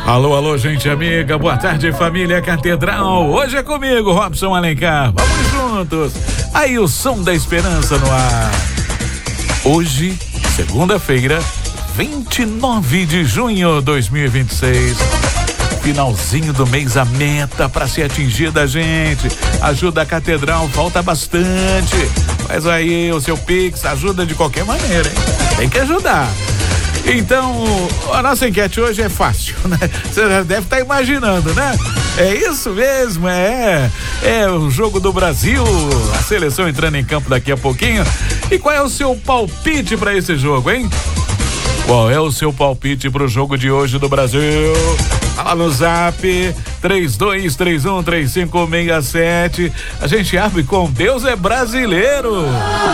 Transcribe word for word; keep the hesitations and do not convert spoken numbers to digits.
Alô, alô, gente amiga, boa tarde, família Catedral. Hoje é comigo, Robson Alencar. Vamos juntos. Aí o som da esperança no ar. Hoje, segunda-feira, vinte e nove de junho de dois mil e vinte e seis. Finalzinho do mês, a meta para ser atingida, gente. Ajuda a Catedral, falta bastante. Faz aí o seu Pix, ajuda de qualquer maneira, hein? Tem que ajudar. Então, a nossa enquete hoje é fácil, né? Você já deve estar imaginando, né? É isso mesmo, é. É o jogo do Brasil, a seleção entrando em campo daqui a pouquinho. E qual é o seu palpite para esse jogo, hein? Qual é o seu palpite pro jogo de hoje do Brasil? Fala no zap três dois três um três cinco seis sete. A gente abre com Deus é brasileiro.